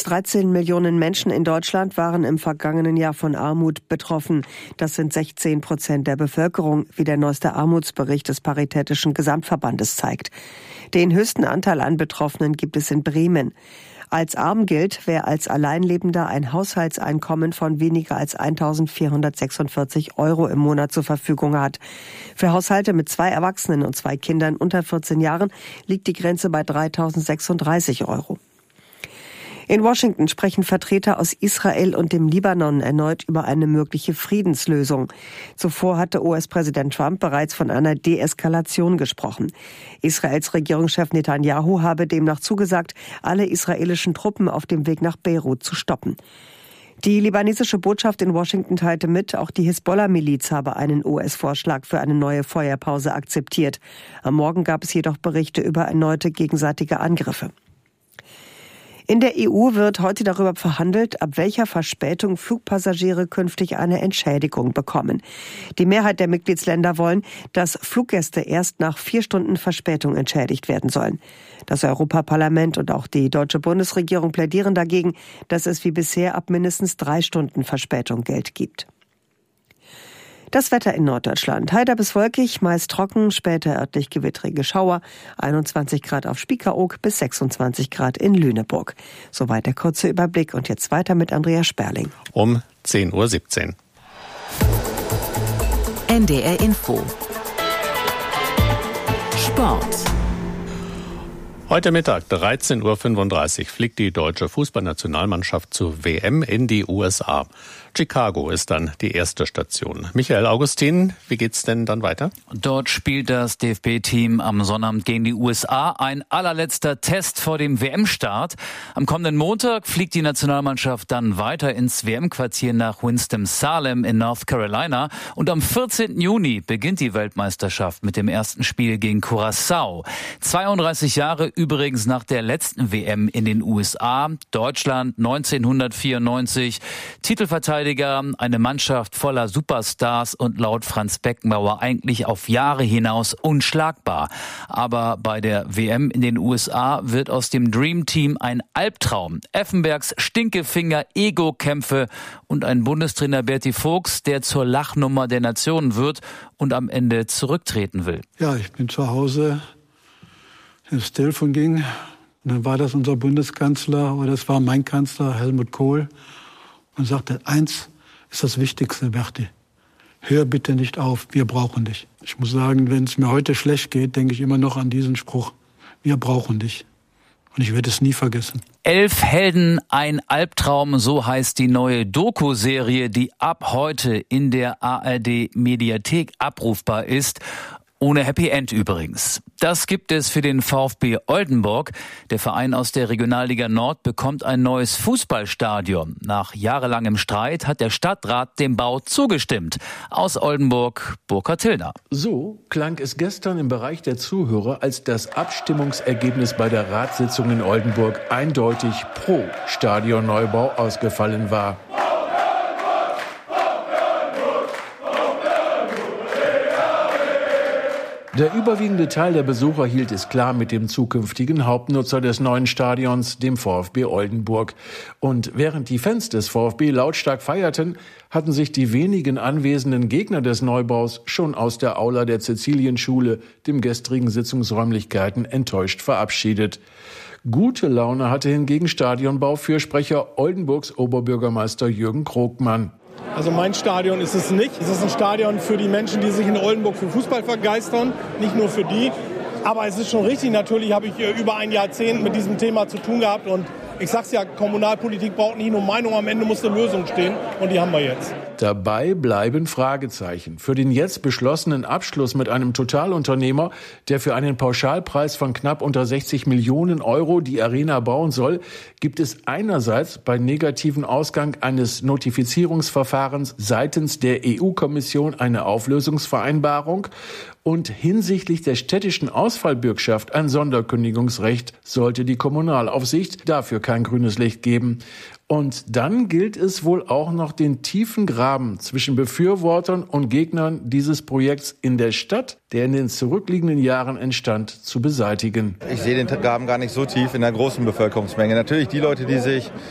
als 13 Millionen Menschen in Deutschland waren im vergangenen Jahr von Armut betroffen. Das sind 16% der Bevölkerung, wie der neueste Armutsbericht des Paritätischen Gesamtverbandes zeigt. Den höchsten Anteil an Betroffenen gibt es in Bremen. Als arm gilt, wer als Alleinlebender ein Haushaltseinkommen von weniger als 1.446 € im Monat zur Verfügung hat. Für Haushalte mit 2 Erwachsenen und 2 Kindern unter 14 Jahren liegt die Grenze bei 3.036 €. In Washington sprechen Vertreter aus Israel und dem Libanon erneut über eine mögliche Friedenslösung. Zuvor hatte US-Präsident Trump bereits von einer Deeskalation gesprochen. Israels Regierungschef Netanyahu habe demnach zugesagt, alle israelischen Truppen auf dem Weg nach Beirut zu stoppen. Die libanesische Botschaft in Washington teilte mit, auch die Hisbollah-Miliz habe einen US-Vorschlag für eine neue Feuerpause akzeptiert. Am Morgen gab es jedoch Berichte über erneute gegenseitige Angriffe. In der EU wird heute darüber verhandelt, ab welcher Verspätung Flugpassagiere künftig eine Entschädigung bekommen. Die Mehrheit der Mitgliedsländer wollen, dass Fluggäste erst nach 4 Stunden Verspätung entschädigt werden sollen. Das Europaparlament und auch die deutsche Bundesregierung plädieren dagegen, dass es wie bisher ab mindestens 3 Stunden Verspätung Geld gibt. Das Wetter in Norddeutschland. Heiter bis wolkig, meist trocken, später örtlich gewittrige Schauer. 21 Grad auf Spiekeroog bis 26 Grad in Lüneburg. Soweit der kurze Überblick und jetzt weiter mit Andrea Sperling. Um 10.17 Uhr. NDR Info. Sport. Heute Mittag, 13.35 Uhr, fliegt die deutsche Fußballnationalmannschaft zur WM in die USA. Chicago ist dann die erste Station. Michael Augustin, wie geht's denn dann weiter? Dort spielt das DFB-Team am Sonnabend gegen die USA. Ein allerletzter Test vor dem WM-Start. Am kommenden Montag fliegt die Nationalmannschaft dann weiter ins WM-Quartier nach Winston-Salem in North Carolina. Und am 14. Juni beginnt die Weltmeisterschaft mit dem ersten Spiel gegen Curaçao. 32 Jahre übrigens nach der letzten WM in den USA. Deutschland 1994. Titelverteidiger, eine Mannschaft voller Superstars und laut Franz Beckenbauer eigentlich auf Jahre hinaus unschlagbar. Aber bei der WM in den USA wird aus dem Dream Team ein Albtraum. Effenbergs Stinkefinger, Ego-Kämpfe und ein Bundestrainer Berti Vogts, der zur Lachnummer der Nationen wird und am Ende zurücktreten will. Ja, ich bin zu Hause, das Telefon ging, und dann war das unser Bundeskanzler, oder das war mein Kanzler, Helmut Kohl, und sagte, eins ist das Wichtigste, Berti, hör bitte nicht auf, wir brauchen dich. Ich muss sagen, wenn es mir heute schlecht geht, denke ich immer noch an diesen Spruch, wir brauchen dich. Und ich werde es nie vergessen. 11 Helden, ein Albtraum, so heißt die neue Doku-Serie, die ab heute in der ARD-Mediathek abrufbar ist. Ohne Happy End übrigens. Das gibt es für den VfB Oldenburg. Der Verein aus der Regionalliga Nord bekommt ein neues Fußballstadion. Nach jahrelangem Streit hat der Stadtrat dem Bau zugestimmt. Aus Oldenburg, Burkhard Tillner. So klang es gestern im Bereich der Zuhörer, als das Abstimmungsergebnis bei der Ratssitzung in Oldenburg eindeutig pro Stadionneubau ausgefallen war. Der überwiegende Teil der Besucher hielt es klar mit dem zukünftigen Hauptnutzer des neuen Stadions, dem VfB Oldenburg. Und während die Fans des VfB lautstark feierten, hatten sich die wenigen anwesenden Gegner des Neubaus schon aus der Aula der Cäcilienschule, dem gestrigen Sitzungsräumlichkeiten, enttäuscht verabschiedet. Gute Laune hatte hingegen Stadionbaufürsprecher Oldenburgs Oberbürgermeister Jürgen Krogmann. Also mein Stadion ist es nicht. Es ist ein Stadion für die Menschen, die sich in Oldenburg für Fußball begeistern, nicht nur für die. Aber es ist schon richtig, natürlich habe ich über ein Jahrzehnt mit diesem Thema zu tun gehabt. Und ich sag's ja, Kommunalpolitik braucht nicht nur Meinung, am Ende muss eine Lösung stehen. Und die haben wir jetzt. Dabei bleiben Fragezeichen. Für den jetzt beschlossenen Abschluss mit einem Totalunternehmer, der für einen Pauschalpreis von knapp unter 60 Millionen € die Arena bauen soll, gibt es einerseits bei negativen Ausgang eines Notifizierungsverfahrens seitens der EU-Kommission eine Auflösungsvereinbarung und hinsichtlich der städtischen Ausfallbürgschaft ein Sonderkündigungsrecht, sollte die Kommunalaufsicht dafür kein grünes Licht geben. Und dann gilt es wohl auch noch, den tiefen Graben zwischen Befürwortern und Gegnern dieses Projekts in der Stadt, der in den zurückliegenden Jahren entstand, zu beseitigen. Ich sehe den Graben gar nicht so tief in der großen Bevölkerungsmenge. Natürlich die Leute, die sich